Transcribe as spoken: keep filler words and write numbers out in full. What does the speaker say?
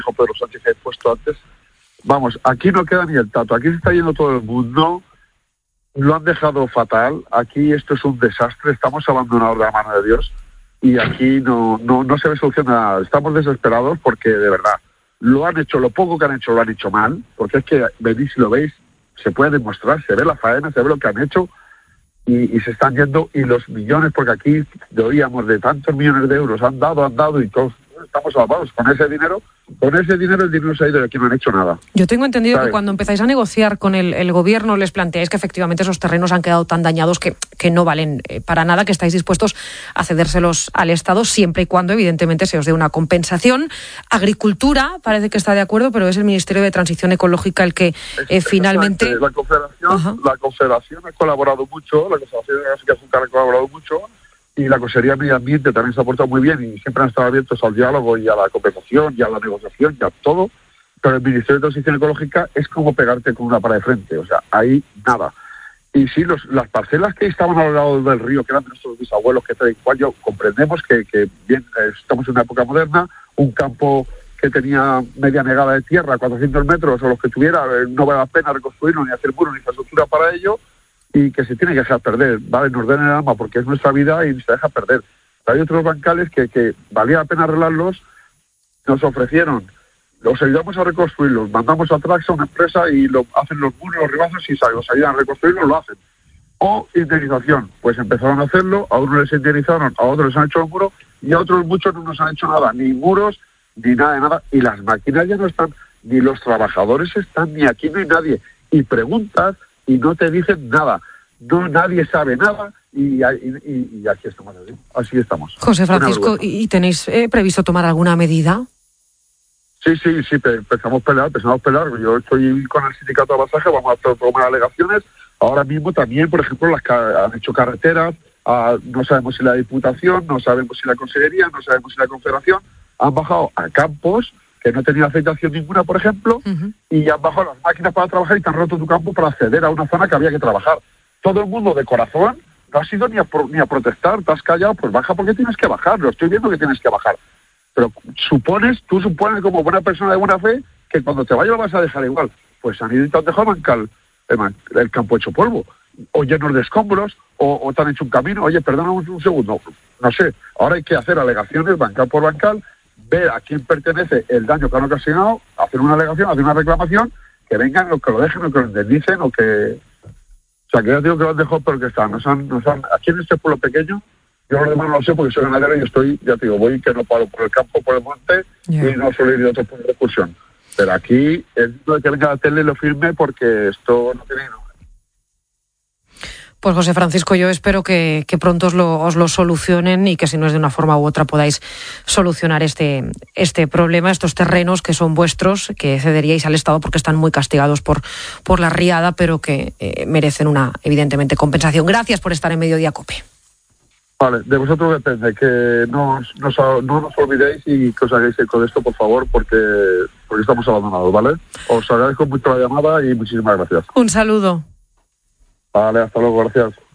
dijo Pedro Sánchez que he puesto antes. Vamos, aquí no queda ni el tato, aquí se está yendo todo el mundo, lo han dejado fatal, aquí esto es un desastre, estamos abandonados de la mano de Dios y aquí no, no, no se ve solución a nada. Estamos desesperados porque de verdad lo han hecho, lo poco que han hecho lo han hecho mal, porque es que venís y lo veis, se puede demostrar, se ve la faena, se ve lo que han hecho y, y se están yendo y los millones, porque aquí oíamos de tantos millones de euros, han dado, han dado y todos estamos salvados con ese dinero. Con ese dinero, el dinero se ha ido y aquí no han hecho nada. Yo tengo entendido ¿sabes? Que cuando empezáis a negociar con el, el gobierno les planteáis que efectivamente esos terrenos han quedado tan dañados que, que no valen eh, para nada, que estáis dispuestos a cedérselos al Estado siempre y cuando evidentemente se os dé una compensación. Agricultura parece que está de acuerdo, pero es el Ministerio de Transición Ecológica el que eh, finalmente... La Confederación, la Confederación ha colaborado mucho, la Confederación de Gas y Azúcar ha colaborado mucho, y la Consejería de Medio Ambiente también se ha portado muy bien y siempre han estado abiertos al diálogo y a la compensación y a la negociación y a todo, pero el Ministerio de Transición Ecológica es como pegarte con una pared de frente, o sea, ahí nada. Y sí, los, las parcelas que estaban a lo largo del río, que eran de nuestros bisabuelos, que tal y cual, yo comprendemos que, que bien, estamos en una época moderna, un campo que tenía media negada de tierra, cuatrocientos metros o los que tuviera, no vale la pena reconstruirlo, ni hacer muros, ni infraestructura para ello, y que se tiene que dejar perder, ¿vale? Nos den el alma porque es nuestra vida y se deja perder. Pero hay otros bancales que, que valía la pena arreglarlos, nos ofrecieron, los ayudamos a reconstruirlos, mandamos a Trax a una empresa y lo hacen los muros, los ribazos y los ayudan a reconstruirlos, lo hacen. O indemnización, pues empezaron a hacerlo, a unos les indemnizaron, a otros les han hecho los muros y a otros muchos no nos han hecho nada, ni muros, ni nada de nada, y las máquinas ya no están, ni los trabajadores están, ni aquí no hay nadie. Y preguntas y no te dicen nada, no nadie sabe nada y, y, y aquí estamos, así estamos. José Francisco, ¿y tenéis eh, previsto tomar alguna medida? Sí, sí, sí, empezamos a pelear, empezamos a pelear. Yo estoy con el sindicato de pasaje, vamos a tomar alegaciones. Ahora mismo también, por ejemplo, las han hecho carreteras, uh, no sabemos si la Diputación, no sabemos si la Consejería, no sabemos si la Confederación, han bajado a campos que no tenían afectación ninguna, por ejemplo, uh-huh. y han bajado las máquinas para trabajar y te han roto tu campo para acceder a una zona que había que trabajar. Todo el mundo de corazón no has ido ni a, pro, ni a protestar, te has callado, pues baja porque tienes que bajar, lo estoy viendo que tienes que bajar. Pero supones, tú supones como buena persona de buena fe que cuando te vayas lo vas a dejar igual. Pues han ido y te han dejado bancal, el, el campo hecho polvo, o llenos de escombros, o, o te han hecho un camino. Oye, perdóname un, un segundo, no sé, ahora hay que hacer alegaciones bancal por bancal, ver a quién pertenece el daño que han ocasionado, hacer una alegación, hacer una reclamación, que vengan o que lo dejen o que lo indemnicen o que... O sea, que ya digo que lo han dejado, pero que están, nos han, nos han... Aquí en este pueblo pequeño, yo lo demás no lo sé porque soy ganadero y estoy, ya te digo, voy que no paro por el campo, por el monte, yeah. y no suelo ir de otro punto de excursión. Pero aquí, el de que venga a la tele lo firme porque esto no tiene nombre. Pues José Francisco, yo espero que, que pronto os lo, os lo solucionen y que si no es de una forma u otra podáis solucionar este, este problema, estos terrenos que son vuestros, que cederíais al Estado porque están muy castigados por, por la riada, pero que eh, merecen una, evidentemente, compensación. Gracias por estar en Mediodía Cope. Vale, de vosotros depende, que no, no, no nos olvidéis y que os hagáis eco de esto, por favor, porque, porque estamos abandonados, ¿vale? Os agradezco mucho la llamada y muchísimas gracias. Un saludo. Vale, hasta luego, gracias.